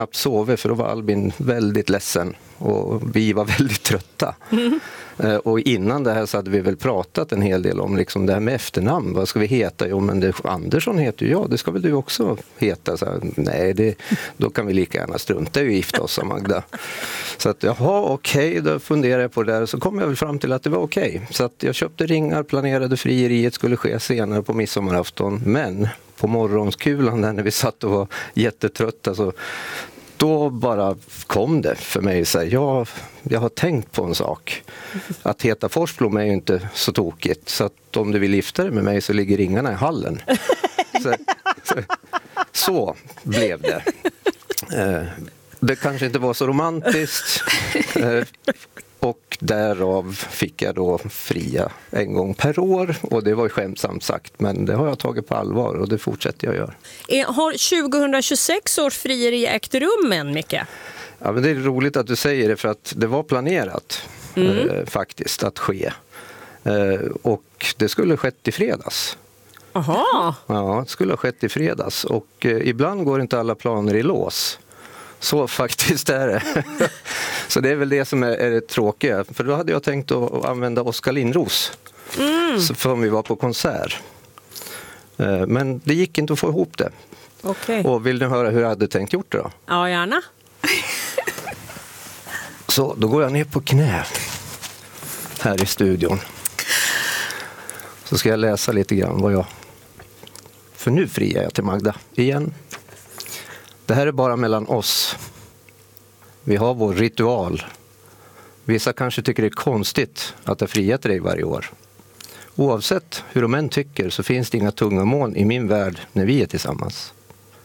knappt sovit för då var Albin väldigt ledsen och vi var väldigt trötta. Och innan det här så hade vi väl pratat en hel del om liksom det här med efternamn. Vad ska vi heta? Jo, men Andersson heter ju jag. Det ska väl du också heta? Så här, nej, då kan vi lika gärna strunta i att gifta oss, sa Magda. Så att jaha, okej, då funderade jag på det där. Så kom jag väl fram till att det var okej. Så att jag köpte ringar, planerade frieriet skulle ske senare på midsommarafton. Men på morgonskulan där när vi satt och var jättetrötta så då bara kom det för mig så här, jag har tänkt på en sak. Att heta Forsblom är ju inte så tokigt. Så att om du vill gifta dig med mig så ligger ringarna i hallen. Så blev det. Det kanske inte var så romantiskt. Och därav fick jag då fria en gång per år. Och det var ju skämtsamt sagt, men det har jag tagit på allvar och det fortsätter jag göra. Har 2026 års frieri ägt rum än, Micke? Ja, men det är roligt att du säger det för att det var planerat faktiskt att ske. Och det skulle ha skett i fredags. Aha. Ja, det skulle ha skett i fredags. Och ibland går inte alla planer i lås. Så faktiskt är det. Så det är väl det som är det tråkiga. För då hade jag tänkt att använda Oskar Lindros. För om vi var på konsert. Men det gick inte att få ihop det. Okay. Och vill ni höra hur jag hade tänkt gjort det då? Ja, gärna. Så då går jag ner på knä här i studion. Så ska jag läsa lite grann vad jag... För nu friar jag till Magda igen. Det här är bara mellan oss. Vi har vår ritual. Vissa kanske tycker det är konstigt att jag friar till dig varje år. Oavsett hur de än tycker så finns det inga tunga moln i min värld när vi är tillsammans.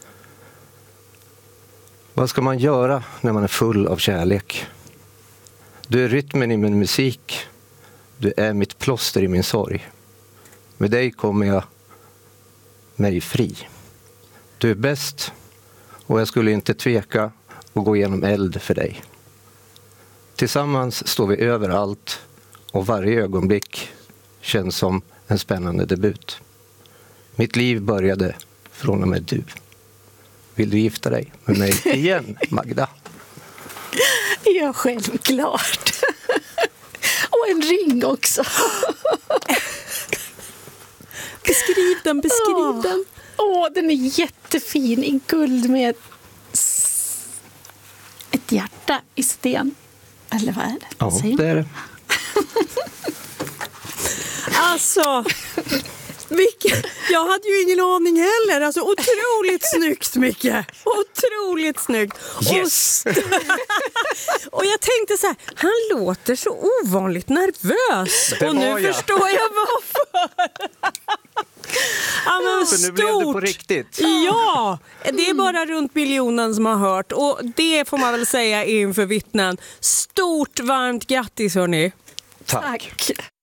Vad ska man göra när man är full av kärlek? Du är rytmen i min musik. Du är mitt plåster i min sorg. Med dig kommer jag mig fri. Du är bäst och jag skulle inte tveka att gå igenom eld för dig. Tillsammans står vi överallt och varje ögonblick känns som en spännande debut. Mitt liv började från och med du. Vill du gifta dig med mig igen, Magda? Ja, självklart. Och en ring också. Beskriv den. Den är jättefin i guld med ett hjärta i sten. Eller vad är det? Ja, det är det. Alltså, jag hade ju ingen aning heller. Alltså, otroligt snyggt, Micke. Otroligt snyggt. Yes! Och jag tänkte så här, han låter så ovanligt nervös. Och nu förstår jag varför. Ja, men för nu blev det på riktigt. Ja, det är bara runt miljonen som har hört. Och det får man väl säga inför vittnen. Stort varmt grattis, hörni. Tack.